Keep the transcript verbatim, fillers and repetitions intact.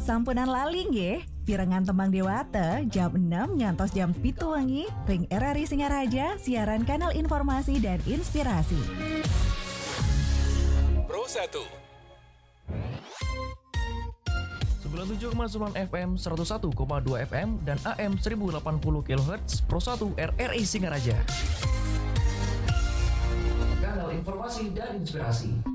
Sampunan lali nggih, pirengan tembang dewata jam enam ngantos jam pitu wengi ring R R I Singaraja siaran kanal informasi dan inspirasi. Pro satu sembilan puluh tujuh koma sembilan F M, seratus satu koma dua F M, dan A M seribu delapan puluh kilohertz Pro satu R R I Singaraja. Kanal informasi dan inspirasi.